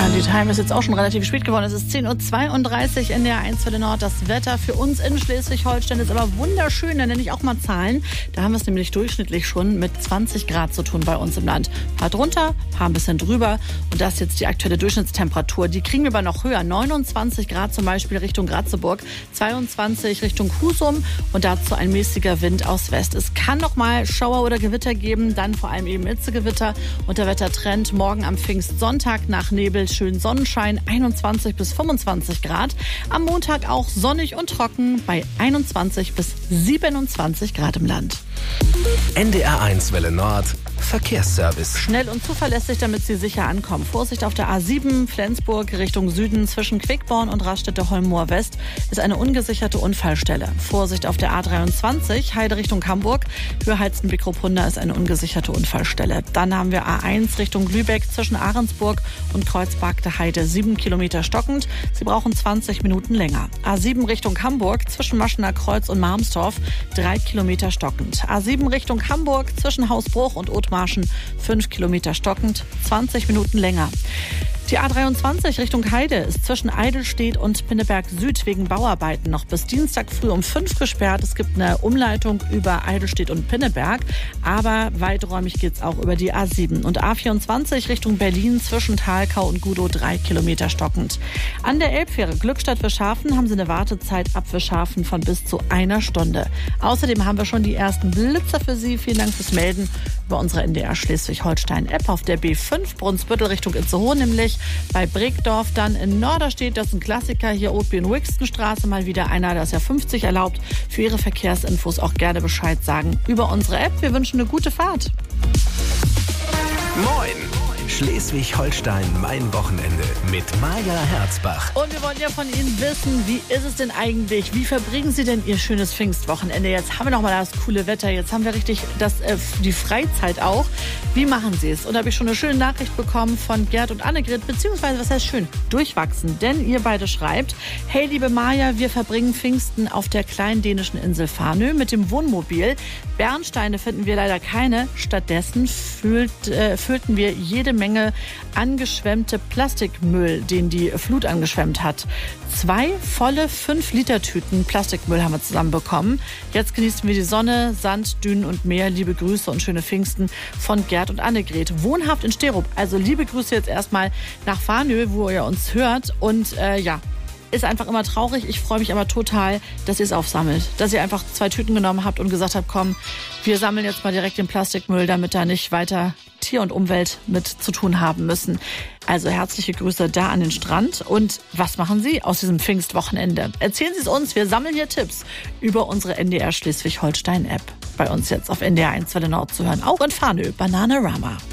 Ja, die Time ist jetzt auch schon relativ spät geworden. Es ist 10.32 Uhr in der 1 Welle Nord. Das Wetter für uns in Schleswig-Holstein ist aber wunderschön. Da nenne ich auch mal Zahlen. Da haben wir es nämlich durchschnittlich schon mit 20 Grad zu tun bei uns im Land. Ein paar drunter, ein paar ein bisschen drüber. Und das ist jetzt die aktuelle Durchschnittstemperatur. Die kriegen wir aber noch höher. 29 Grad zum Beispiel Richtung Ratzeburg, 22 Richtung Husum und dazu ein mäßiger Wind aus West. Es kann noch mal Schauer oder Gewitter geben, dann vor allem eben Hitzegewitter. Und der Wettertrend morgen am Pfingstsonntag nach Nebel schön Sonnenschein, 21 bis 25 Grad. Am Montag auch sonnig und trocken bei 21 bis 27 Grad im Land. NDR 1 Welle Nord Verkehrsservice. Schnell und zuverlässig, damit Sie sicher ankommen. Vorsicht auf der A7 Flensburg Richtung Süden zwischen Quickborn und Raststätte-Holmmoor West ist eine ungesicherte Unfallstelle. Vorsicht auf der A23 Heide Richtung Hamburg. Höhe Halstenbeck-Ruppunda ist eine ungesicherte Unfallstelle. Dann haben wir A1 Richtung Lübeck zwischen Ahrensburg und Kreuzberg Heide 7 Kilometer stockend. Sie brauchen 20 Minuten länger. A7 Richtung Hamburg zwischen Maschener Kreuz und Marmstorf 3 Kilometer stockend. A7 Richtung Hamburg zwischen Hausbruch und Othmarschen 5 Kilometer stockend, 20 Minuten länger. Die A23 Richtung Heide ist zwischen Eidelstedt und Pinneberg Süd wegen Bauarbeiten noch bis Dienstag früh um 5 gesperrt. Es gibt eine Umleitung über Eidelstedt und Pinneberg, aber weiträumig geht es auch über die A7. Und A24 Richtung Berlin zwischen Thalkau und Gudow 3 Kilometer stockend. An der Elbfähre Glückstadt-Wischhafen haben sie eine Wartezeit ab Wischhafen von bis zu 1 Stunde. Außerdem haben wir schon die ersten Blitzer für Sie. Vielen Dank fürs Melden über unsere NDR Schleswig-Holstein-App auf der B5 Brunsbüttel Richtung Itzehoe, nämlich bei Bregdorf. Dann in Norderstedt, das ist ein Klassiker, hier Obi- und Wixtonstraße, mal wieder einer, der ist ja 50 erlaubt. Für Ihre Verkehrsinfos auch gerne Bescheid sagen über unsere App. Wir wünschen eine gute Fahrt. Moin! Schleswig-Holstein, mein Wochenende mit Maja Herzbach. Und wir wollen ja von Ihnen wissen, wie ist es denn eigentlich? Wie verbringen Sie denn Ihr schönes Pfingstwochenende? Jetzt haben wir noch mal das coole Wetter, jetzt haben wir richtig die Freizeit auch. Wie machen Sie es? Und da habe ich schon eine schöne Nachricht bekommen von Gerd und Annegret, beziehungsweise, was heißt schön, durchwachsen. Denn ihr beide schreibt: Hey liebe Maja, wir verbringen Pfingsten auf der kleinen dänischen Insel Fanø mit dem Wohnmobil. Bernsteine finden wir leider keine. Stattdessen füllten wir jede Menge angeschwemmte Plastikmüll, den die Flut angeschwemmt hat. 2 volle 5-Liter-Tüten Plastikmüll haben wir zusammenbekommen. Jetzt genießen wir die Sonne, Sand, Dünen und Meer. Liebe Grüße und schöne Pfingsten von Gerd und Annegret. Wohnhaft in Sterup. Also liebe Grüße jetzt erstmal nach Fanø, wo ihr uns hört. Und ist einfach immer traurig. Ich freue mich aber total, dass ihr es aufsammelt. Dass ihr einfach 2 Tüten genommen habt und gesagt habt, komm, wir sammeln jetzt mal direkt den Plastikmüll, damit da nicht weiter Tier und Umwelt mit zu tun haben müssen. Also herzliche Grüße da an den Strand. Und was machen Sie aus diesem Pfingstwochenende? Erzählen Sie es uns. Wir sammeln hier Tipps über unsere NDR Schleswig-Holstein-App. Bei uns jetzt auf NDR 1 Welle Nord zu hören. Auch in Fanø, Bananarama.